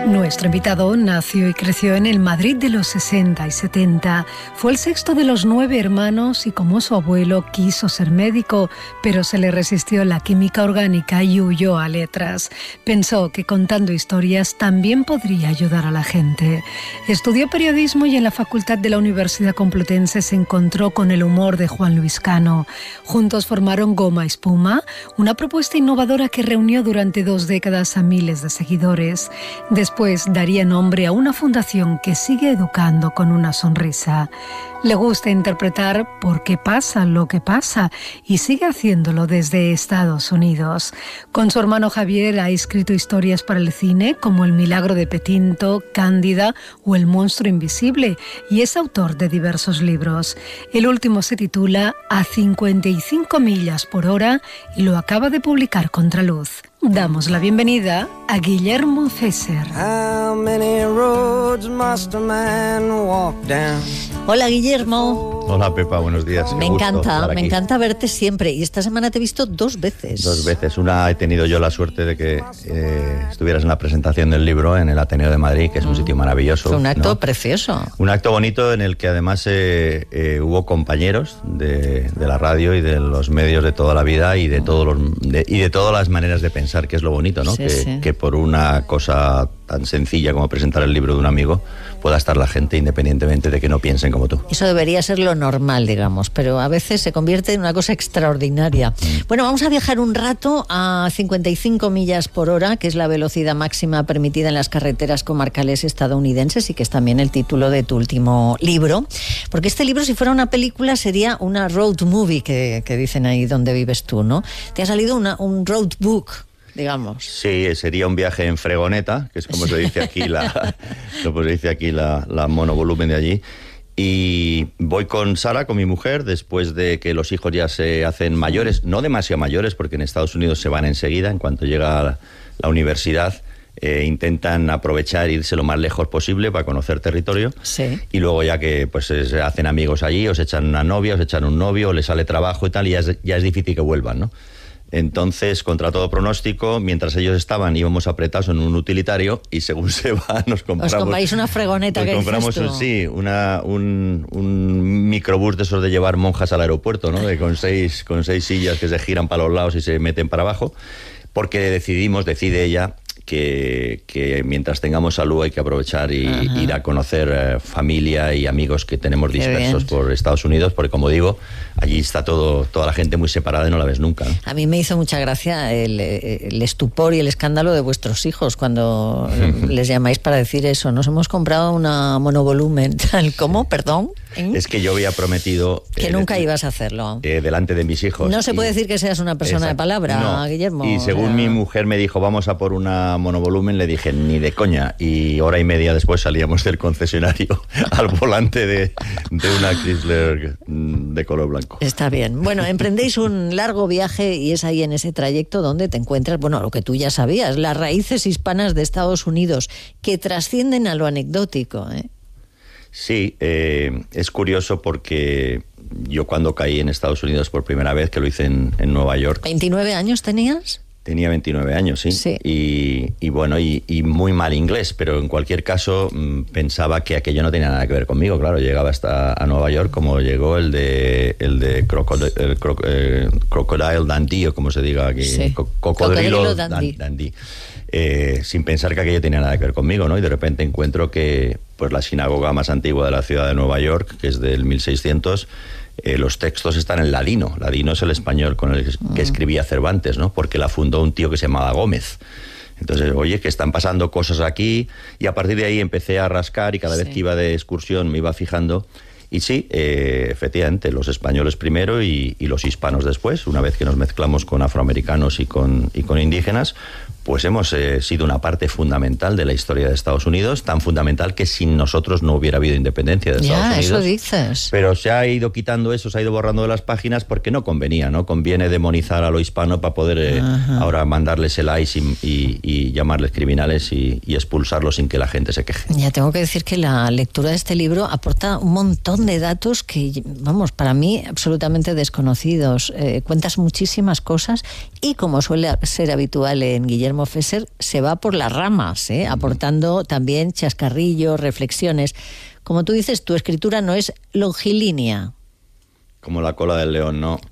Nuestro invitado nació y creció en el Madrid de los 60 y 70. Fue el sexto de los 9 hermanos y, como su abuelo, quiso ser médico, pero se le resistió la química orgánica y huyó a letras. Pensó que contando historias también podría ayudar a la gente. Estudió periodismo y en la Facultad de la Universidad Complutense se encontró con el humor de Juan Luis Cano. Juntos formaron Goma Espuma, una propuesta innovadora que reunió durante 2 décadas a miles de seguidores. Después daría nombre a una fundación que sigue educando con una sonrisa. Le gusta interpretar por qué pasa lo que pasa y sigue haciéndolo desde Estados Unidos. Con su hermano Javier ha escrito historias para el cine como El milagro de Petinto, Cándida o El monstruo invisible y es autor de diversos libros. El último se titula A 55 millas por hora y lo acaba de publicar Contraluz. Damos la bienvenida a Guillermo Fesser. Hola Guillermo. Hola Pepa, buenos días. Me encanta verte siempre y esta semana te he visto 2 veces. 2 veces. Una he tenido yo la suerte de que estuvieras en la presentación del libro en el Ateneo de Madrid, que es un sitio maravilloso. Fue un acto precioso. Un acto bonito en el que además hubo compañeros de la radio y de los medios de toda la vida y de todas las maneras de pensar, que es lo bonito, ¿no? Sí. Que por una cosa tan sencilla como presentar el libro de un amigo pueda estar la gente independientemente de que no piensen como tú. Eso debería ser lo normal, digamos, pero a veces se convierte en una cosa extraordinaria. Bueno, vamos a viajar un rato a 55 millas por hora, que es la velocidad máxima permitida en las carreteras comarcales estadounidenses y que es también el título de tu último libro. Porque este libro, si fuera una película, sería una road movie, que dicen ahí donde vives tú, ¿no? Te ha salido un road book, digamos. Sí, sería un viaje en fregoneta, que es como se dice aquí la monovolumen de allí. Y voy con Sara, con mi mujer, después de que los hijos ya se hacen mayores, no demasiado mayores, porque en Estados Unidos se van enseguida, en cuanto llega la universidad. Intentan aprovechar e irse lo más lejos posible para conocer territorio. Sí. Y luego ya que pues se hacen amigos allí, os echan una novia, os echan un novio, les sale trabajo y tal, y ya es difícil que vuelvan, ¿no? Entonces, contra todo pronóstico, mientras ellos estaban, íbamos apretados en un utilitario y según se va nos compramos... Os compráis una fregoneta, que compramos un microbús de esos de llevar monjas al aeropuerto, ¿no? Con seis sillas que se giran para los lados y se meten para abajo, porque decide ella que mientras tengamos salud hay que aprovechar y ir a conocer familia y amigos que tenemos dispersos por Estados Unidos, porque como digo, allí está toda la gente muy separada y no la ves nunca, ¿no? A mí me hizo mucha gracia el estupor y el escándalo de vuestros hijos cuando les llamáis para decir eso. Nos hemos comprado una monovolumen, tal como, perdón. Es que yo había prometido... que nunca ibas a hacerlo. Delante de mis hijos. No se puede decir que seas una persona de palabra, no. Guillermo. Y según mi mujer me dijo, vamos a por una monovolumen, le dije, ni de coña. Y hora y media después salíamos del concesionario al volante de una Chrysler de color blanco. Está bien. Bueno, emprendéis un largo viaje y es ahí en ese trayecto donde te encuentras, bueno, lo que tú ya sabías, las raíces hispanas de Estados Unidos, que trascienden a lo anecdótico, ¿eh? Sí, es curioso porque yo cuando caí en Estados Unidos por primera vez, que lo hice en Nueva York... ¿29 años tenías? Tenía 29 años, sí. Y bueno, y muy mal inglés, pero en cualquier caso pensaba que aquello no tenía nada que ver conmigo. Claro, llegaba hasta a Nueva York como llegó el de Crocodile Dundee, o como se diga aquí, sí. Cocodrilo Dundee. Sin pensar que aquello tenía nada que ver conmigo, ¿no? Y de repente encuentro que pues la sinagoga más antigua de la ciudad de Nueva York, que es del 1600, los textos están en ladino. Ladino es el español con el que escribía Cervantes, ¿no? Porque la fundó un tío que se llamaba Gómez. Entonces, oye, que están pasando cosas aquí, y a partir de ahí empecé a rascar y cada vez que iba de excursión me iba fijando. Y sí, efectivamente, los españoles primero y los hispanos después, una vez que nos mezclamos con afroamericanos y con indígenas, pues hemos sido una parte fundamental de la historia de Estados Unidos, tan fundamental que sin nosotros no hubiera habido independencia de Estados Unidos. Eso dices. Pero se ha ido quitando eso, se ha ido borrando de las páginas porque no convenía, ¿no? Conviene demonizar a lo hispano para poder ahora mandarles el ICE y llamarles criminales y expulsarlos sin que la gente se queje. Ya tengo que decir que la lectura de este libro aporta un montón de datos que, vamos, para mí absolutamente desconocidos. Cuentas muchísimas cosas y, como suele ser habitual en Guillermo Guillermo Fesser se va por las ramas, aportando también chascarrillos, reflexiones. Como tú dices, tu escritura no es longilínea. Como la cola del león, ¿no?